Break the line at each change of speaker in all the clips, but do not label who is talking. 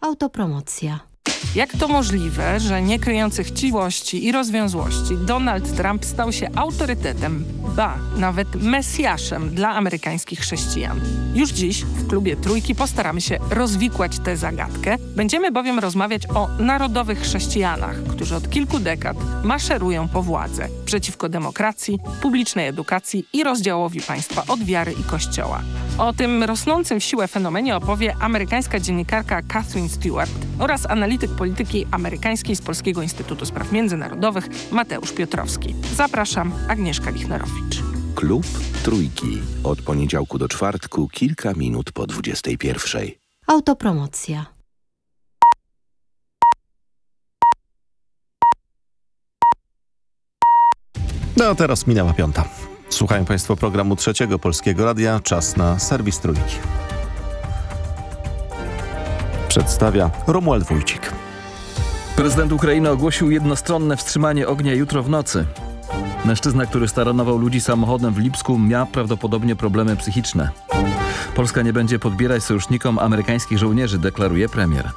Autopromocja.
Jak to możliwe, że nie kryjący chciwości i rozwiązłości Donald Trump stał się autorytetem, ba, nawet mesjaszem dla amerykańskich chrześcijan? Już dziś w klubie Trójki postaramy się rozwikłać tę zagadkę. Będziemy bowiem rozmawiać o narodowych chrześcijanach, którzy od kilku dekad maszerują po władzę przeciwko demokracji, publicznej edukacji i rozdziałowi państwa od wiary i kościoła. O tym rosnącym w siłę fenomenie opowie amerykańska dziennikarka Katherine Stewart oraz analityk polityki amerykańskiej z Polskiego Instytutu Spraw Międzynarodowych Mateusz Piotrowski. Zapraszam, Agnieszka Lichnerowicz.
Klub Trójki. Od poniedziałku do czwartku, kilka minut po 21:00.
Autopromocja.
No teraz minęła 5:00. Słuchają Państwo programu Trzeciego Polskiego Radia. Czas na serwis Trójki. Przedstawia Romuald Wójcik.
Prezydent Ukrainy ogłosił jednostronne wstrzymanie ognia jutro w nocy. Mężczyzna, który staranował ludzi samochodem w Lipsku, miał prawdopodobnie problemy psychiczne. Polska nie będzie podbierać sojusznikom amerykańskich żołnierzy, deklaruje premier.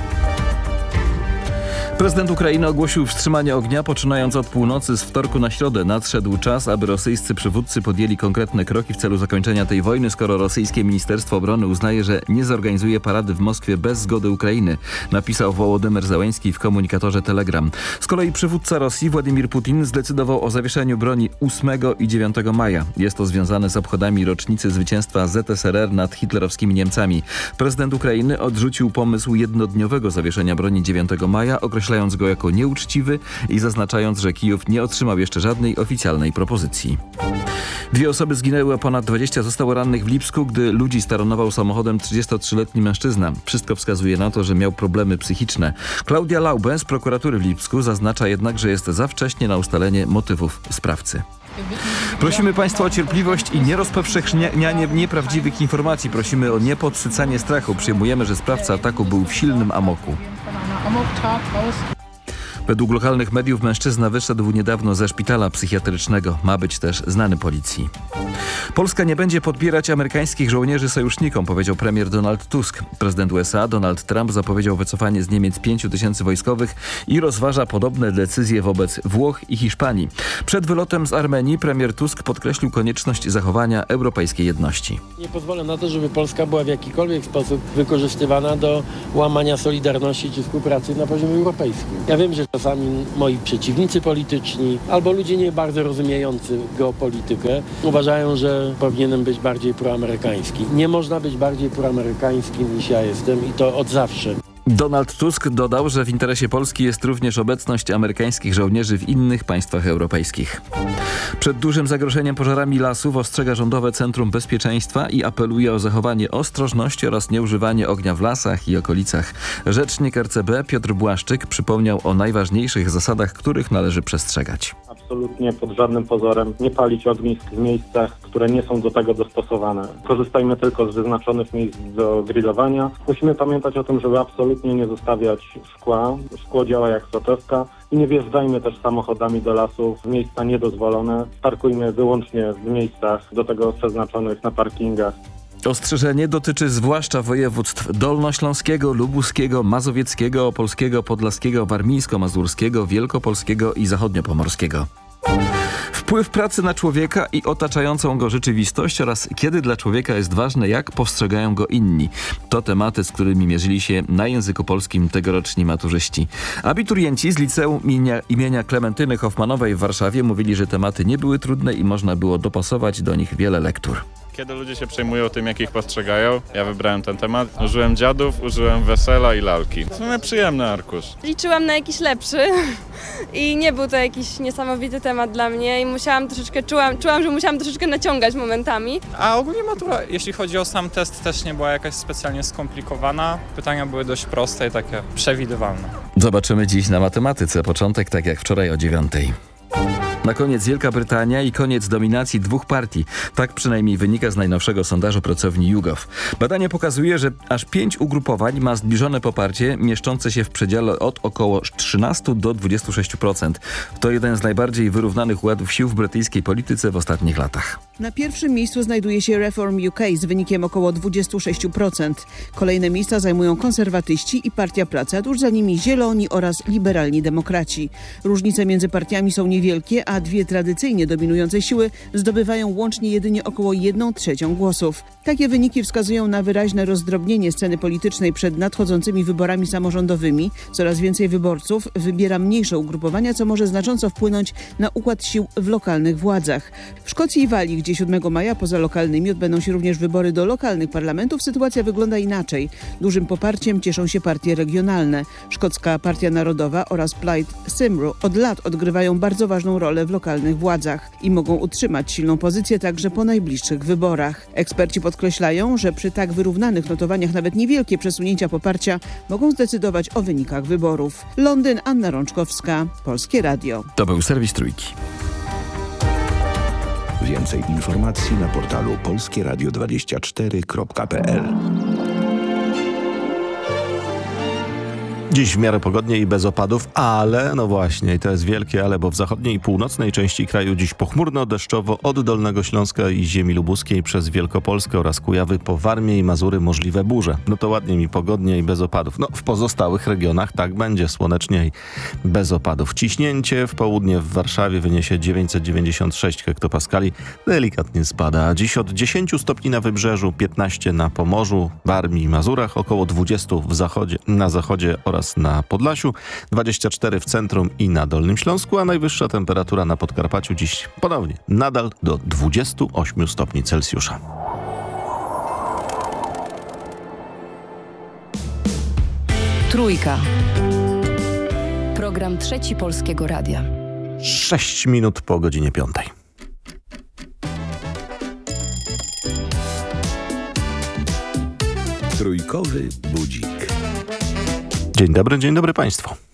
Prezydent Ukrainy ogłosił wstrzymanie ognia, poczynając od północy z wtorku na środę. Nadszedł czas, aby rosyjscy przywódcy podjęli konkretne kroki w celu zakończenia tej wojny, skoro rosyjskie Ministerstwo Obrony uznaje, że nie zorganizuje parady w Moskwie bez zgody Ukrainy, napisał Wołodymyr Zełenski w komunikatorze Telegram. Z kolei przywódca Rosji Władimir Putin zdecydował o zawieszeniu broni 8 i 9 maja. Jest to związane z obchodami rocznicy zwycięstwa ZSRR nad hitlerowskimi Niemcami. Prezydent Ukrainy odrzucił pomysł jednodniowego zawieszenia broni 9 maja, określając go jako nieuczciwy i zaznaczając, że Kijów nie otrzymał jeszcze żadnej oficjalnej propozycji. 2 osoby zginęły, a ponad 20 zostało rannych w Lipsku, gdy ludzi staranował samochodem 33-letni mężczyzna. Wszystko wskazuje na to, że miał problemy psychiczne. Klaudia Laube z prokuratury w Lipsku zaznacza jednak, że jest za wcześnie na ustalenie motywów sprawcy. Prosimy Państwa o cierpliwość i nierozpowszechnianie nieprawdziwych informacji. Prosimy o niepodsycanie strachu. Przyjmujemy, że sprawca ataku był w silnym amoku. Według lokalnych mediów mężczyzna wyszedł niedawno ze szpitala psychiatrycznego. Ma być też znany policji. Polska nie będzie podbierać amerykańskich żołnierzy sojusznikom, powiedział premier Donald Tusk. Prezydent USA Donald Trump zapowiedział wycofanie z Niemiec 5 000 wojskowych i rozważa podobne decyzje wobec Włoch i Hiszpanii. Przed wylotem z Armenii premier Tusk podkreślił konieczność zachowania europejskiej jedności.
Nie pozwolę na to, żeby Polska była w jakikolwiek sposób wykorzystywana do łamania solidarności czy współpracy na poziomie europejskim. Ja wiem, że czasami moi przeciwnicy polityczni albo ludzie nie bardzo rozumiejący geopolitykę uważają, że powinienem być bardziej proamerykański. Nie można być bardziej proamerykańskim niż ja jestem i to od zawsze.
Donald Tusk dodał, że w interesie Polski jest również obecność amerykańskich żołnierzy w innych państwach europejskich. Przed dużym zagrożeniem pożarami lasów ostrzega Rządowe Centrum Bezpieczeństwa i apeluje o zachowanie ostrożności oraz nieużywanie ognia w lasach i okolicach. Rzecznik RCB Piotr Błaszczyk przypomniał o najważniejszych zasadach, których należy przestrzegać.
Absolutnie pod żadnym pozorem nie palić ognisk w miejscach, które nie są do tego dostosowane. Korzystajmy tylko z wyznaczonych miejsc do grillowania. Musimy pamiętać o tym, żeby absolutnie nie zostawiać szkła. Szkło działa jak soczewka. I nie wjeżdżajmy też samochodami do lasów w miejsca niedozwolone. Parkujmy wyłącznie w miejscach do tego przeznaczonych na parkingach.
Ostrzeżenie dotyczy zwłaszcza województw dolnośląskiego, lubuskiego, mazowieckiego, opolskiego, podlaskiego, warmińsko-mazurskiego, wielkopolskiego i zachodniopomorskiego. Wpływ pracy na człowieka i otaczającą go rzeczywistość oraz kiedy dla człowieka jest ważne, jak postrzegają go inni. To tematy, z którymi mierzyli się na języku polskim tegoroczni maturzyści. Abiturienci z liceum imienia Klementyny Hoffmanowej w Warszawie mówili, że tematy nie były trudne i można było dopasować do nich wiele lektur.
Kiedy ludzie się przejmują tym, jak ich postrzegają, ja wybrałem ten temat. Użyłem dziadów, użyłem wesela i lalki. W sumie przyjemny arkusz.
Liczyłam na jakiś lepszy i nie był to jakiś niesamowity temat dla mnie i czułam, że musiałam troszeczkę naciągać momentami.
A ogólnie matura, jeśli chodzi o sam test, też nie była jakaś specjalnie skomplikowana. Pytania były dość proste i takie przewidywalne.
Zobaczymy dziś na matematyce. Początek tak jak wczoraj o 9:00. Na koniec Wielka Brytania i koniec dominacji dwóch partii. Tak przynajmniej wynika z najnowszego sondażu pracowni YouGov. Badanie pokazuje, że aż 5 ugrupowań ma zbliżone poparcie mieszczące się w przedziale od około 13 do 26%. To jeden z najbardziej wyrównanych układów sił w brytyjskiej polityce w ostatnich latach.
Na pierwszym miejscu znajduje się Reform UK z wynikiem około 26%. Kolejne miejsca zajmują konserwatyści i Partia Pracy, a tuż za nimi Zieloni oraz liberalni demokraci. Różnice między partiami są niewielkie, a dwie tradycyjnie dominujące siły zdobywają łącznie jedynie około 1/3 głosów. Takie wyniki wskazują na wyraźne rozdrobnienie sceny politycznej przed nadchodzącymi wyborami samorządowymi. Coraz więcej wyborców wybiera mniejsze ugrupowania, co może znacząco wpłynąć na układ sił w lokalnych władzach. W Szkocji i Walii, gdzie 7 maja poza lokalnymi odbędą się również wybory do lokalnych parlamentów, sytuacja wygląda inaczej. Dużym poparciem cieszą się partie regionalne. Szkocka Partia Narodowa oraz Plaid Cymru od lat odgrywają bardzo ważną rolę w lokalnych władzach i mogą utrzymać silną pozycję także po najbliższych wyborach. Eksperci podkreślają, że przy tak wyrównanych notowaniach nawet niewielkie przesunięcia poparcia mogą zdecydować o wynikach wyborów. Londyn, Anna Rączkowska, Polskie Radio.
To był serwis Trójki.
Więcej informacji na portalu polskieradio24.pl.
Dziś w miarę pogodnie i bez opadów, ale no właśnie, i to jest wielkie ale, bo w zachodniej i północnej części kraju dziś pochmurno, deszczowo od Dolnego Śląska i ziemi lubuskiej przez Wielkopolskę oraz Kujawy po Warmię i Mazury możliwe burze. No to ładnie mi pogodnie i bez opadów. No w pozostałych regionach tak będzie, słonecznie i bez opadów. Ciśnięcie w południe w Warszawie wyniesie 996 hektopaskali, delikatnie spada. A dziś od 10 stopni na wybrzeżu, 15 na Pomorzu, Warmii i Mazurach, około 20 na zachodzie oraz na Podlasiu, 24 w centrum i na Dolnym Śląsku, a najwyższa temperatura na Podkarpaciu dziś ponownie nadal do 28 stopni Celsjusza.
Trójka. Program Trzeci Polskiego Radia.
6 minut po godzinie 5.
Trójkowy budzik.
Dzień dobry Państwu.